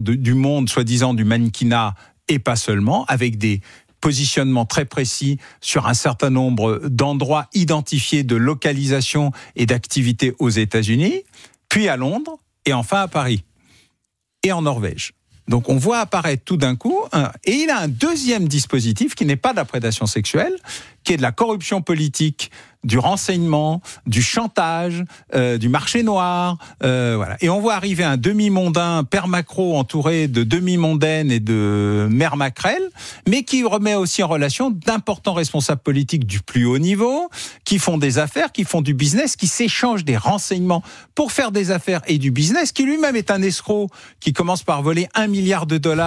du monde, soi-disant du mannequinat, et pas seulement, avec des positionnements très précis sur un certain nombre d'endroits identifiés de localisation et d'activité aux États-Unis, puis à Londres, et enfin à Paris, et en Norvège. Donc on voit apparaître tout d'un coup, et il a un deuxième dispositif qui n'est pas de la prédation sexuelle, qui est de la corruption politique, du renseignement, du chantage, du marché noir, voilà. Et on voit arriver un demi-mondain, Père Macro, entouré de demi-mondaines et de Mère Macrel, mais qui remet aussi en relation d'importants responsables politiques du plus haut niveau, qui font des affaires, qui font du business, qui s'échangent des renseignements pour faire des affaires et du business, qui lui-même est un escroc, qui commence par voler $1 milliard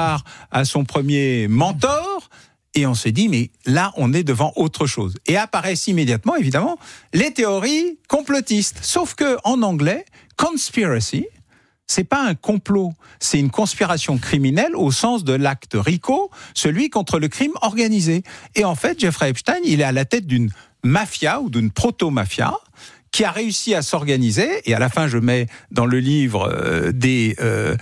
à son premier mentor. Et on se dit, mais là, on est devant autre chose. Et apparaissent immédiatement, évidemment, les théories complotistes. Sauf que, en anglais, conspiracy, c'est pas un complot, c'est une conspiration criminelle au sens de l'acte RICO, celui contre le crime organisé. Et en fait, Jeffrey Epstein, il est à la tête d'une mafia ou d'une proto-mafia qui a réussi à s'organiser, et à la fin je mets dans le livre des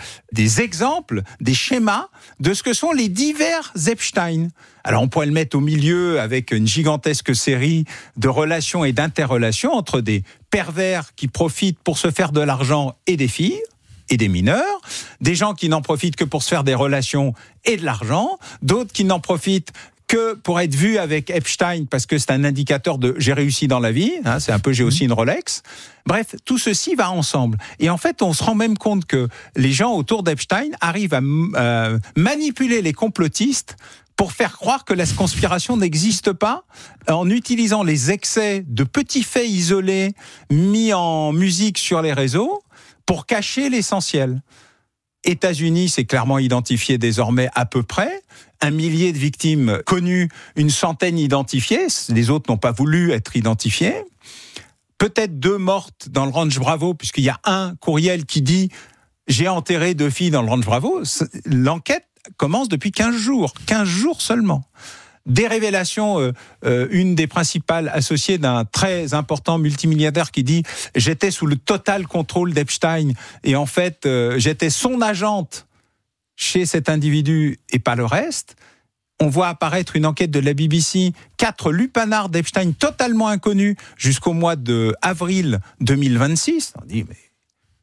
exemples, des schémas de ce que sont les divers Epstein. Alors on pourrait le mettre au milieu avec une gigantesque série de relations et d'interrelations entre des pervers qui profitent pour se faire de l'argent et des filles, et des mineurs, des gens qui n'en profitent que pour se faire des relations et de l'argent, d'autres qui n'en profitent que pour être vu avec Epstein, parce que c'est un indicateur de « j'ai réussi dans la vie », hein, c'est un peu « j'ai aussi une Rolex ». Bref, tout ceci va ensemble. Et en fait, on se rend même compte que les gens autour d'Epstein arrivent à manipuler les complotistes pour faire croire que la conspiration n'existe pas, en utilisant les excès de petits faits isolés mis en musique sur les réseaux pour cacher l'essentiel. États-Unis, c'est clairement identifié désormais à peu près. 1 millier de victimes connues, 100 identifiées. Les autres n'ont pas voulu être identifiées. Peut-être 2 mortes dans le Ranch Bravo, puisqu'il y a un courriel qui dit « j'ai enterré 2 filles dans le Ranch Bravo ». L'enquête commence depuis 15 jours. 15 jours seulement. Des révélations, une des principales associées d'un très important multimilliardaire qui dit « j'étais sous le total contrôle d'Epstein et en fait, j'étais son agente chez cet individu et pas le reste ». On voit apparaître une enquête de la BBC, 4 lupanards d'Epstein totalement inconnus jusqu'au mois d'avril 2026. On dit, mais pourquoi ?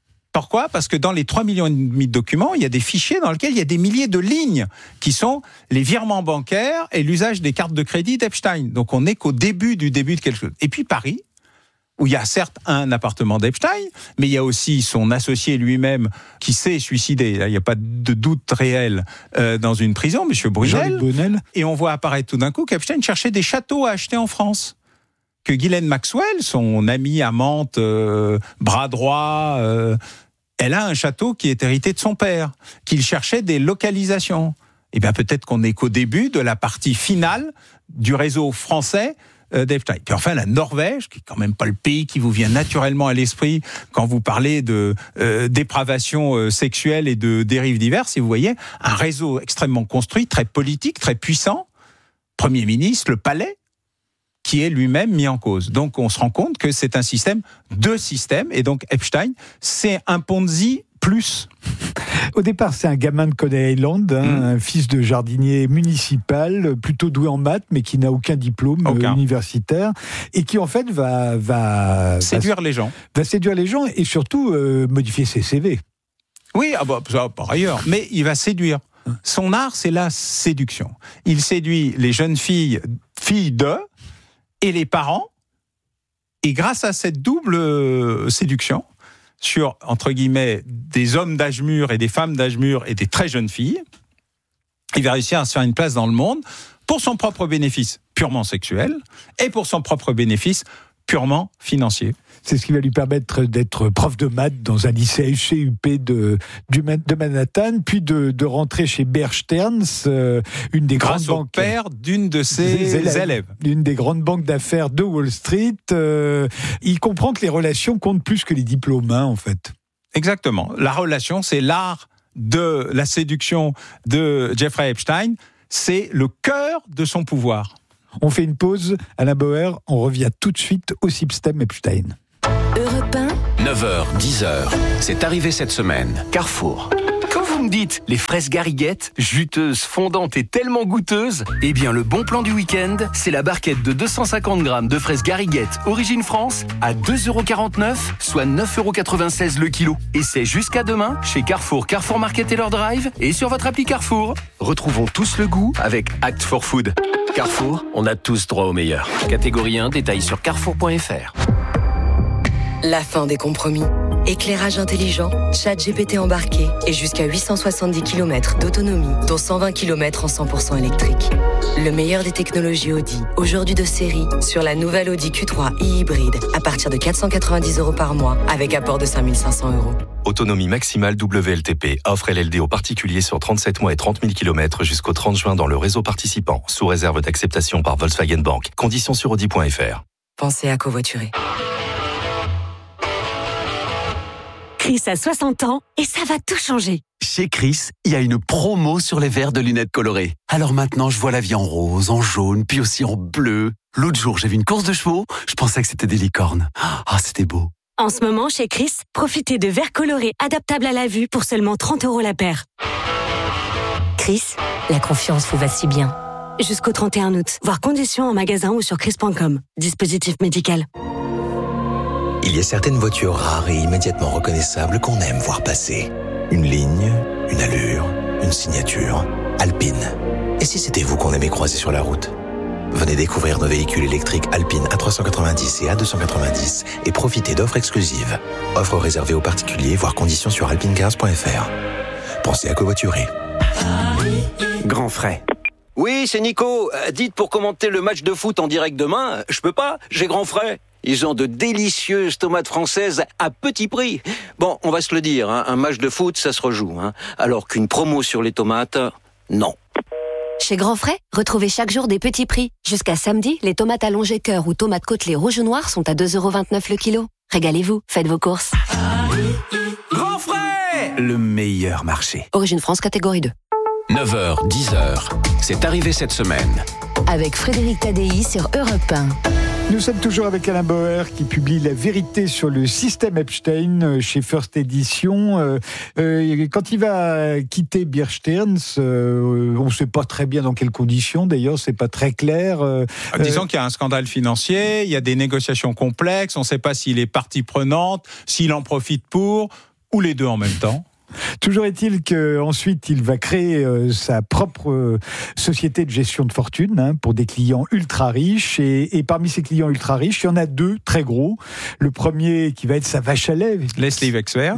Parce que dans les 3,5 millions de documents, il y a des fichiers dans lesquels il y a des milliers de lignes qui sont les virements bancaires et l'usage des cartes de crédit d'Epstein. Donc on n'est qu'au début de quelque chose. Et puis Paris, où il y a certes un appartement d'Epstein, mais il y a aussi son associé lui-même qui s'est suicidé. Là, il n'y a pas de doute réel dans une prison, M. Brunel. Et on voit apparaître tout d'un coup qu'Epstein cherchait des châteaux à acheter en France. Que Ghislaine Maxwell, son amie amante, bras droit, elle a un château qui est hérité de son père, qu'il cherchait des localisations. Eh bien, peut-être qu'on n'est qu'au début de la partie finale du réseau français d'Epstein. Puis enfin, la Norvège, qui est quand même pas le pays qui vous vient naturellement à l'esprit quand vous parlez de dépravation sexuelle et de dérives diverses. Et vous voyez, un réseau extrêmement construit, très politique, très puissant, Premier ministre, le palais, qui est lui-même mis en cause. Donc on se rend compte que c'est un système de systèmes, et donc Epstein, c'est un Ponzi plus. Au départ, c'est un gamin de Coney Island, un fils de jardinier municipal, plutôt doué en maths, mais qui n'a aucun diplôme universitaire, et qui en fait va séduire les gens. Va séduire les gens et surtout modifier ses CV. Oui, ça, par ailleurs, mais il va séduire. Son art, c'est la séduction. Il séduit les jeunes filles d'eux, et les parents, et grâce à cette double séduction, sur, entre guillemets, des hommes d'âge mûr et des femmes d'âge mûr et des très jeunes filles, il va réussir à se faire une place dans le monde pour son propre bénéfice purement sexuel et pour son propre bénéfice purement financier. C'est ce qui va lui permettre d'être prof de maths dans un lycée HCUP de Manhattan, puis de rentrer chez Bear Stearns, une des grandes banques. Grâce au père d'une de ses élèves. Une des grandes banques d'affaires de Wall Street. Il comprend que les relations comptent plus que les diplômes, en fait. Exactement. La relation, c'est l'art de la séduction de Jeffrey Epstein. C'est le cœur de son pouvoir. On fait une pause, Alain Bauer, on revient tout de suite au système Epstein. Europe 1, 9h, 10h, c'est arrivé cette semaine. Carrefour. Vous me dites, les fraises gariguettes, juteuses, fondantes et tellement goûteuses? Eh bien, le bon plan du week-end, c'est la barquette de 250 grammes de fraises gariguettes Origine France à 2,49 €, soit 9,96 € le kilo. Et c'est jusqu'à demain chez Carrefour, Carrefour Market et leur Drive et sur votre appli Carrefour. Retrouvons tous le goût avec Act for Food. Carrefour, on a tous droit au meilleur. Catégorie 1, détails sur carrefour.fr. La fin des compromis. Éclairage intelligent, ChatGPT embarqué et jusqu'à 870 km d'autonomie, dont 120 km en 100% électrique. Le meilleur des technologies Audi, aujourd'hui de série, sur la nouvelle Audi Q3 e-hybride, à partir de 490 € par mois, avec apport de 5 500 €. Autonomie maximale WLTP. Offre LLD aux particuliers sur 37 mois et 30 000 km jusqu'au 30 juin dans le réseau participant, sous réserve d'acceptation par Volkswagen Bank. Conditions sur Audi.fr. Pensez à covoiturer. Chris a 60 ans et ça va tout changer. Chez Chris, il y a une promo sur les verres de lunettes colorées. Alors maintenant, je vois la vie en rose, en jaune, puis aussi en bleu. L'autre jour, j'ai vu une course de chevaux, je pensais que c'était des licornes. Ah, c'était beau. En ce moment, chez Chris, profitez de verres colorés adaptables à la vue pour seulement 30 € la paire. Chris, la confiance vous va si bien. Jusqu'au 31 août. Voir conditions en magasin ou sur chris.com. Dispositif médical. Il y a certaines voitures rares et immédiatement reconnaissables qu'on aime voir passer. Une ligne, une allure, une signature. Alpine. Et si c'était vous qu'on aimait croiser sur la route? Venez découvrir nos véhicules électriques Alpine A390 et A290 et profitez d'offres exclusives. Offres réservées aux particuliers, voire conditions sur alpinecars.fr. Pensez à covoiturer. Grand frais. Oui, c'est Nico. Dites pour commenter le match de foot en direct demain. Je peux pas, j'ai grand frais. Ils ont de délicieuses tomates françaises à petit prix. Bon, on va se le dire, un match de foot, ça se rejoue. Alors qu'une promo sur les tomates, non. Chez Grand Frais, retrouvez chaque jour des petits prix. Jusqu'à samedi, les tomates allongées cœur ou tomates côtelées rouge ou noir sont à 2,29 € le kilo. Régalez-vous, faites vos courses. Grand frais, Le meilleur marché. Origine France, catégorie 2. 9h, 10h, c'est arrivé cette semaine. Avec Frédéric Tadei sur Europe 1. Nous sommes toujours avec Alain Bauer qui publie La vérité sur le système Epstein chez First Edition. Quand il va quitter Bear Stearns, on ne sait pas très bien dans quelles conditions, d'ailleurs, c'est pas très clair. Disons qu'il y a un scandale financier, il y a des négociations complexes, on ne sait pas s'il est partie prenante, s'il en profite pour, ou les deux en même temps. Toujours est-il qu'ensuite, il va créer sa propre société de gestion de fortune pour des clients ultra riches. Et parmi ces clients ultra riches, il y en a deux très gros. Le premier qui va être sa vache à lait, Leslie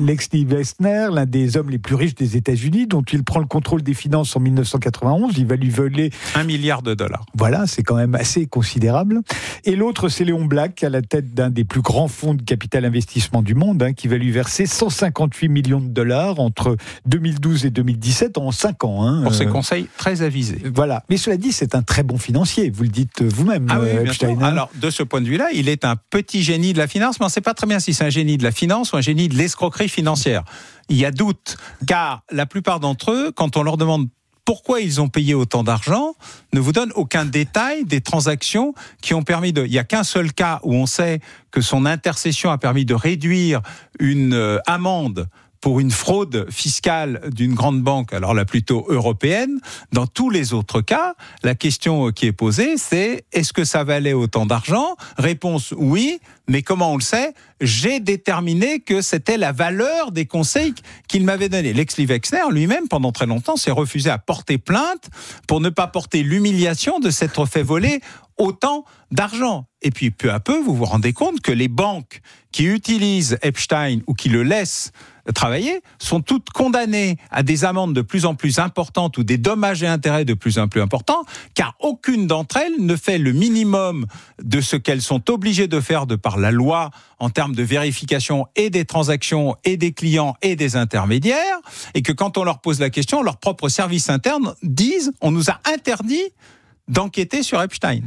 Wexner, l'un des hommes les plus riches des États-Unis, dont il prend le contrôle des finances en 1991. Il va lui voler $1 milliard. Voilà, c'est quand même assez considérable. Et l'autre, c'est Léon Black, à la tête d'un des plus grands fonds de capital investissement du monde, qui va lui verser $158 millions entre 2012 et 2017, en 5 ans. Pour ses conseils très avisés. Voilà. Mais cela dit, c'est un très bon financier, vous le dites vous-même. Ah oui, bien sûr. Alors, de ce point de vue-là, il est un petit génie de la finance, mais on ne sait pas très bien si c'est un génie de la finance ou un génie de l'escroquerie financière. Il y a doute, car la plupart d'entre eux, quand on leur demande pourquoi ils ont payé autant d'argent, ne vous donnent aucun détail des transactions qui ont permis de... Il n'y a qu'un seul cas où on sait que son intercession a permis de réduire une amende pour une fraude fiscale d'une grande banque, alors là plutôt européenne. Dans tous les autres cas, la question qui est posée, c'est est-ce que ça valait autant d'argent ? Réponse oui, mais comment on le sait ? J'ai déterminé que c'était la valeur des conseils qu'il m'avait donnés. Leslie Wexner lui-même, pendant très longtemps, s'est refusé à porter plainte pour ne pas porter l'humiliation de s'être fait voler autant d'argent. Et puis, peu à peu, vous vous rendez compte que les banques qui utilisent Epstein ou qui le laissent travailler sont toutes condamnées à des amendes de plus en plus importantes ou des dommages et intérêts de plus en plus importants, car aucune d'entre elles ne fait le minimum de ce qu'elles sont obligées de faire de par la loi en termes de vérification et des transactions et des clients et des intermédiaires, et que quand on leur pose la question, leurs propres services internes disent « on nous a interdit d'enquêter sur Epstein.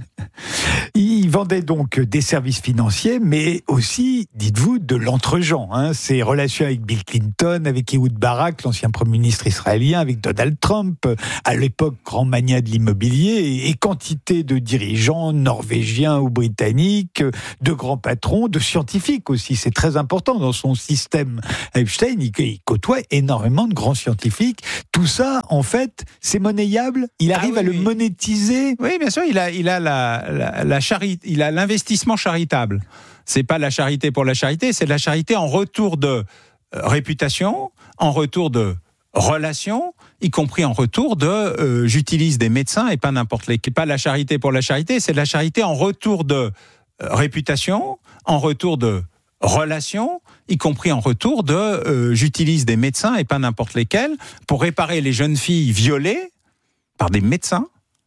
Il vendait donc des services financiers, mais aussi, dites-vous, de l'entre-gens. Ses relations avec Bill Clinton, avec Ehud Barak, l'ancien Premier ministre israélien, avec Donald Trump, à l'époque grand mania de l'immobilier, et quantité de dirigeants norvégiens ou britanniques, de grands patrons, de scientifiques aussi. C'est très important dans son système. Epstein, il côtoie énormément de grands scientifiques. Tout ça, en fait, c'est monnayable. Il arrive à le monétiser. Oui, bien sûr, il a la charité, il a l'investissement charitable. C'est pas la charité pour la charité, c'est de la charité en retour de réputation, en retour de relations, y compris en retour de j'utilise des médecins et pas n'importe lesquels. Pas la charité pour la charité, c'est de la charité en retour de réputation, en retour de relations, y compris en retour de j'utilise des médecins et pas n'importe lesquels pour réparer les jeunes filles violées par des médecins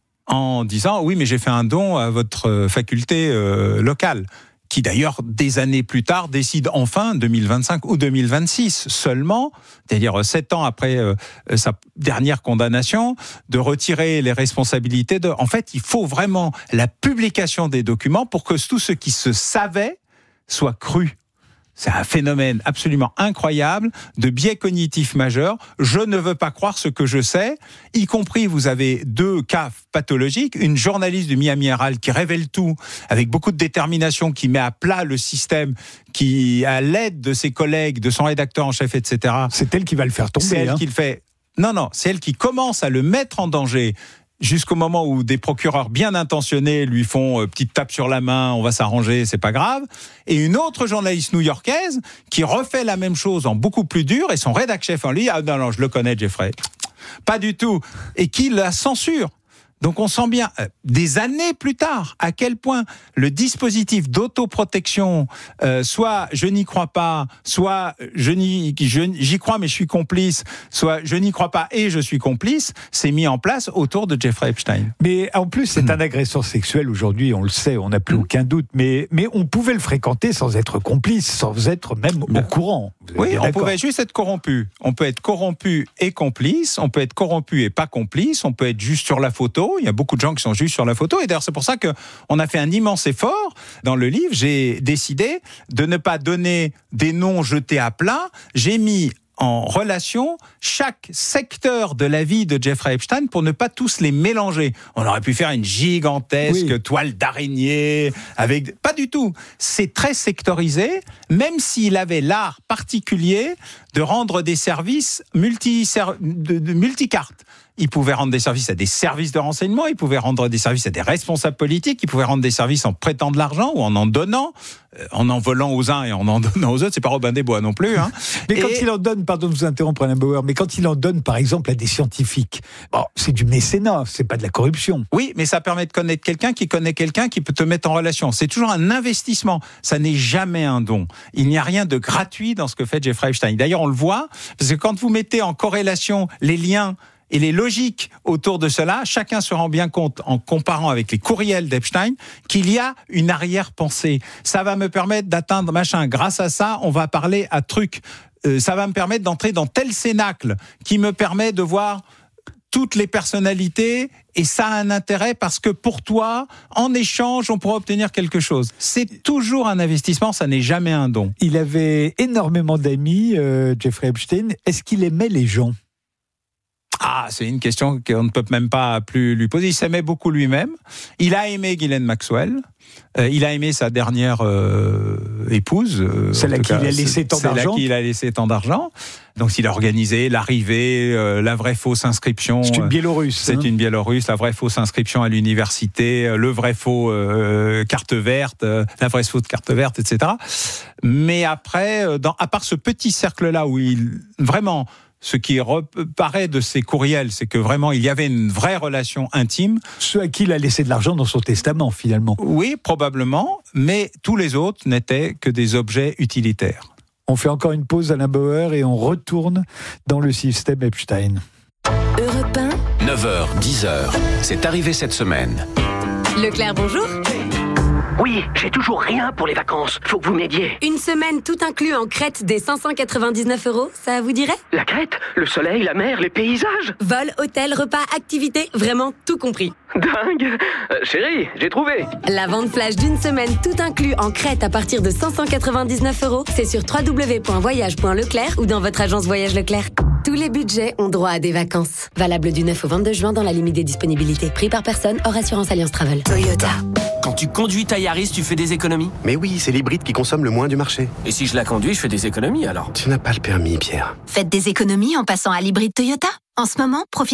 en disant oui mais j'ai fait un don à votre faculté locale, qui d'ailleurs des années plus tard décide enfin 2025 ou 2026 seulement, c'est-à-dire 7 ans après sa dernière condamnation, de retirer les responsabilités de. En fait, il faut vraiment la publication des documents pour que tout ce qui se savait soit cru. C'est un phénomène absolument incroyable de biais cognitif majeur. Je ne veux pas croire ce que je sais, y compris vous avez 2 cas pathologiques. Une journaliste du Miami Herald qui révèle tout avec beaucoup de détermination, qui met à plat le système, qui, à l'aide de ses collègues, de son rédacteur en chef, etc. C'est elle qui va le faire tomber. C'est elle qui le fait. Non, c'est elle qui commence à le mettre en danger. Jusqu'au moment où des procureurs bien intentionnés lui font petite tape sur la main, on va s'arranger, c'est pas grave. Et une autre journaliste new-yorkaise qui refait la même chose en beaucoup plus dur, et son rédac-chef en lui, ah non, je le connais, Jeffrey. Pas du tout. Et qui la censure. Donc on sent bien, des années plus tard, à quel point le dispositif d'autoprotection, soit je n'y crois pas, soit j'y crois mais je suis complice, soit je n'y crois pas et je suis complice, s'est mis en place autour de Jeffrey Epstein. Mais en plus, c'est un agresseur sexuel aujourd'hui, on le sait, on n'a plus aucun doute, mais on pouvait le fréquenter sans être complice, sans être même au courant. Oui, on pouvait juste être corrompu. On peut être corrompu et complice, on peut être corrompu et pas complice, on peut être juste sur la photo. Il y a beaucoup de gens qui sont juste sur la photo. Et d'ailleurs, c'est pour ça qu'on a fait un immense effort. Dans le livre, j'ai décidé de ne pas donner des noms jetés à plat. J'ai mis en relation chaque secteur de la vie de Jeffrey Epstein pour ne pas tous les mélanger. On aurait pu faire une gigantesque toile d'araignée avec... Pas du tout. C'est très sectorisé, même s'il avait l'art particulier de rendre des services multicartes. Il pouvait rendre des services à des services de renseignement, il pouvait rendre des services à des responsables politiques, il pouvait rendre des services en prêtant de l'argent ou en donnant, en volant aux uns et en donnant aux autres. C'est pas Robin des Bois non plus. Mais quand il en donne, pardon de vous interrompre Alain Bauer, mais quand il en donne par exemple à des scientifiques, c'est du mécénat, c'est pas de la corruption. Oui, mais ça permet de connaître quelqu'un qui connaît quelqu'un qui peut te mettre en relation. C'est toujours un investissement, ça n'est jamais un don. Il n'y a rien de gratuit dans ce que fait Jeffrey Epstein. D'ailleurs, on le voit, parce que quand vous mettez en corrélation les liens et les logiques autour de cela, chacun se rend bien compte, en comparant avec les courriels d'Epstein, qu'il y a une arrière-pensée. Ça va me permettre d'atteindre machin. Grâce à ça, on va parler à truc. Ça va me permettre d'entrer dans tel cénacle qui me permet de voir toutes les personnalités, et ça a un intérêt parce que pour toi, en échange, on pourra obtenir quelque chose. C'est toujours un investissement, ça n'est jamais un don. Il avait énormément d'amis, Jeffrey Epstein. Est-ce qu'il aimait les gens ? Ah, c'est une question qu'on ne peut même pas plus lui poser. Il s'aimait beaucoup lui-même. Il a aimé Ghislaine Maxwell. Il a aimé sa dernière épouse. Celle à qui il a laissé tant d'argent. Celle à qui il a laissé tant d'argent. Donc il a organisé l'arrivée, la vraie fausse inscription. C'est une Biélorusse. C'est une Biélorusse, la vraie fausse inscription à l'université, le vrai faux carte verte, la vraie fausse carte verte, etc. Mais après, à part ce petit cercle-là où il vraiment... Ce qui reparaît de ces courriels, c'est que vraiment, il y avait une vraie relation intime. Ceux à qui il a laissé de l'argent dans son testament, finalement. Oui, probablement, mais tous les autres n'étaient que des objets utilitaires. On fait encore une pause, Alain Bauer, et on retourne dans le système Epstein. Europe 1. 9h, 10h, c'est arrivé cette semaine. Leclerc, bonjour. Oui, j'ai toujours rien pour les vacances. Faut que vous m'aidiez. Une semaine tout inclus en Crète des 599 €, ça vous dirait ? La Crète, le soleil, la mer, les paysages. Vol, hôtel, repas, activités, vraiment tout compris. Dingue. Chérie, j'ai trouvé. La vente flash d'une semaine tout inclus en Crète à partir de 599 €, c'est sur www.voyage.leclerc ou dans votre agence Voyage Leclerc. Tous les budgets ont droit à des vacances. Valable du 9 au 22 juin dans la limite des disponibilités. Prix par personne, hors assurance Alliance Travel. Toyota. Quand tu conduis ta Yaris, tu fais des économies? Mais oui, c'est l'hybride qui consomme le moins du marché. Et si je la conduis, je fais des économies alors? Tu n'as pas le permis, Pierre. Faites des économies en passant à l'hybride Toyota. En ce moment, profitez